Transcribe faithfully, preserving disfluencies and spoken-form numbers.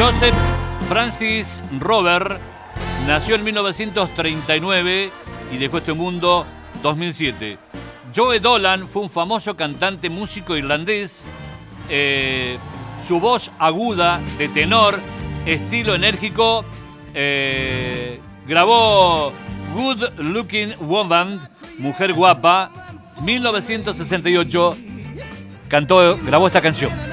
Joseph Francis Robert nació en mil novecientos treinta y nueve y dejó este mundo dos mil siete. Joe Dolan fue un famoso cantante, músico irlandés. Eh, su voz aguda, de tenor, estilo enérgico, eh, grabó Good Looking Woman, Mujer Guapa, mil novecientos sesenta y ocho. Cantó, grabó esta canción.